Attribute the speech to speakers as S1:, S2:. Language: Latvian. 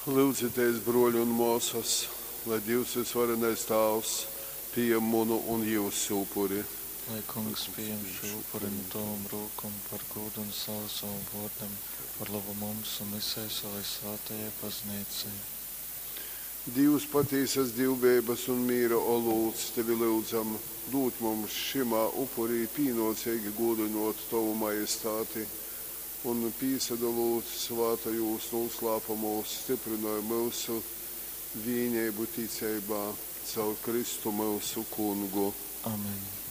S1: Lūdzieties, broļi un mūsas, lai Dievs visvarenais Tēvs pieņem manu un jūsu upuri.
S2: Lai Kungs pieņem šo upuri no tavam rokam par godu un slavu savam vārdam, par labu mums un visai savai svētajai baznīcai.
S1: Dievs patiesas dievbības un mīra olūts tevi lūdzam, dūt mums šimā upurī pīnocīgi godinot tavu majestāti un pīsadalūt svātajūs noslēpumos stiprināja mūsu vienību ticībā caur Kristu mūsu kungu.
S2: Amen.